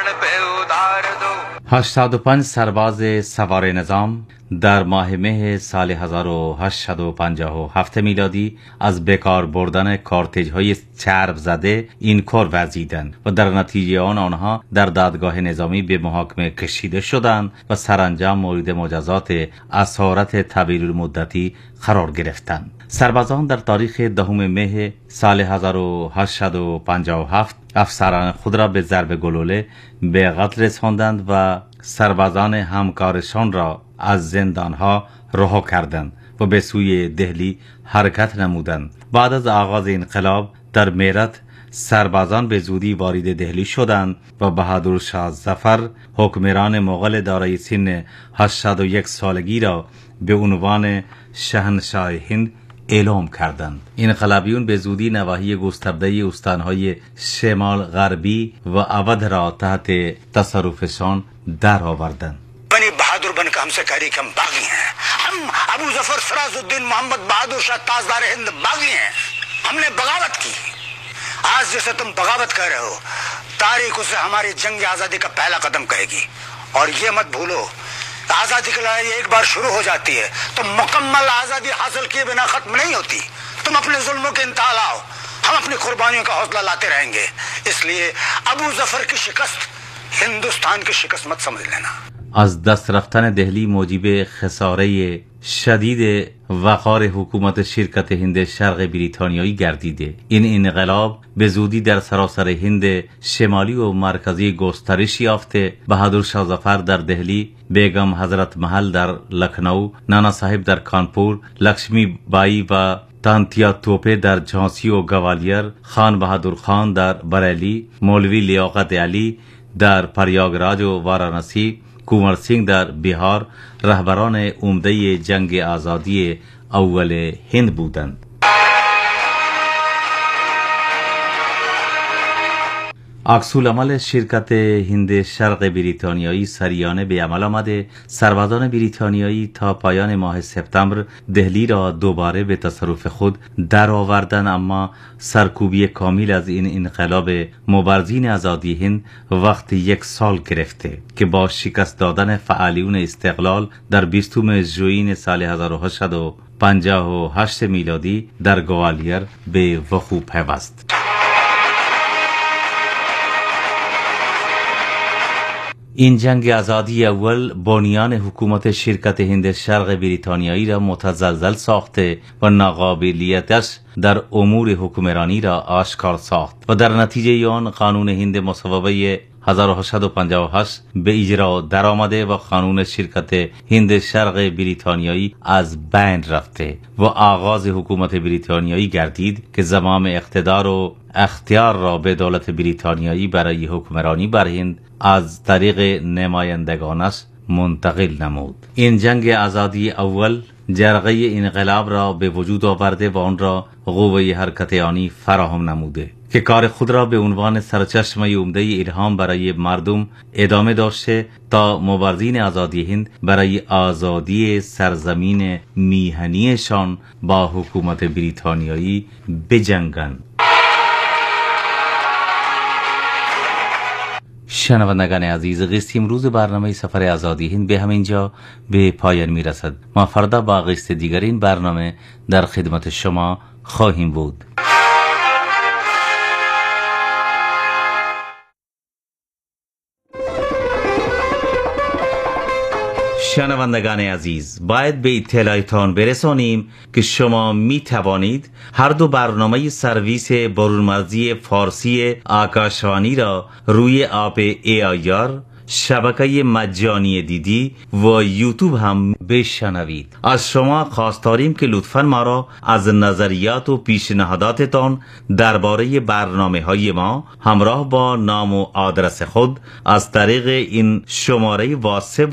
85 سرباز سوار نظام در ماه مه سال 1857 میلادی از بکار بردن کارتیج‌های چرب زده این کار ورزیدند و در نتیجه آنها در دادگاه نظامی به محاکمه کشیده شدند و سرانجام مورد مجازات اسارت طویل المدتی قرار گرفتند. سربازان در تاریخ 10 مه سال 1857 افسران خود را به ضرب گلوله به قتل رساندند و سربازان همکارشان را از زندانها رها کردند و به سوی دهلی حرکت نمودند. بعد از آغاز انقلاب در میرت سربازان به زودی وارد دهلی شدند و بهادر شاه ظفر حکمران مغول دارای سن 81 سالگی را به عنوان شاهنشاه هند اعلام کردند. انقلابیون به زودی نواحی گسترده استانهای شمال غربی و اودھ را تحت تصرفشان در آوردند. بنی بہادر بن کے ہم سے کہہ رہی کہ ہم باغی ہیں. ہم ابو ظفر سراج الدین محمد بہادر شاہ تاجدار ہند باغی ہیں. ہم نے بغاوت کی. آج جیسے تم بغاوت کہہ رہے ہو، تاریخ اسے ہماری جنگ آزادی کا پہلا قدم کہے گی. اور یہ مت بھولو، آزادی کی لڑائی ایک بار شروع ہو جاتی ہے تو مکمل آزادی حاصل کیے بنا ختم نہیں ہوتی. تم اپنے ظلموں کے انتہا لاؤ، ہم اپنی قربانیوں کا حوصلہ لاتے رہیں گے. اس لیے ابو ظفر کی شکست ہندوستان کی شکست مت سمجھ لینا. از دست رفتن دهلی موجب خساره شدید وقار حکومت شرکت هند شرق بریتانیایی گردیده. این انقلاب به زودی در سراسر هند شمالی و مرکزی گسترش یافته. بهادر شاه ظفر در دهلی، بیگم حضرت محل در لکھنؤ، نانا صاحب در کانپور، لکشمی بایی و تانتیا توپه در جھانسی و گوالیر، خان بهادر خان در بریلی، مولوی لیاقت علی در پریاگراج و وارانسی، کنور سینگ در بیهار رهبران عمده جنگ آزادی اول هند بودند. عکس‌العمل شرکت هند شرق بریتانیایی سریانه به عمل آمده. سربازان بریتانیایی تا پایان ماه سپتامبر دهلی را دوباره به تصرف خود در آوردند، اما سرکوبی کامل از این انقلاب مبارزین آزادی هند وقت 1 سال گرفته که با شکست دادن فعالیون استقلال در 20 ژوئیه سال 1858 میلادی در گوالیر به وقوع پیوست. این جنگ آزادی اول بنیان حکومت شرکت هند شرق بریتانیایی را متزلزل ساخته و ناقابلیتش در امور حکمرانی را آشکار ساخت و در نتیجه آن قانون هند مصوبه 1858 به اجرا درآمده و قانون شرکت هند شرق بریتانیایی از بین رفته و آغاز حکومت بریتانیایی گردید که زمام اقتدار و اختیار را به دولت بریتانیایی برای حکمرانی بر هند از طریق نمایندگانش منتقل نمود. این جنگ آزادی اول جرقه انقلاب را به وجود آورده و آن را قوه حرکت آنی فراهم نموده که کار خود را به عنوان سرچشمه عمده الهام برای مردم ادامه داشته تا مبارزین آزادی هند برای آزادی سرزمین میهنیشان با حکومت بریتانیایی بجنگند. شنوندگان عزیز، قسط امروز برنامه سفر آزادی هند به همینجا به پایان می رسد. ما فردا با قسط دیگر این برنامه در خدمت شما خواهیم بود. شنوندگان عزیز، باید به اطلاعتان برسانیم که شما می توانید هر دو برنامه سرویس برونمرزی فارسی آکاشوانی را روی اپ AIR، شبکه مجانی دیدی و یوتیوب هم بشنوید. از شما خواست داریم که لطفاً ما را از نظریات و پیشنهاداتتان درباره برنامه‌های ما همراه با نام و آدرس خود از طریق این شماره واتساپ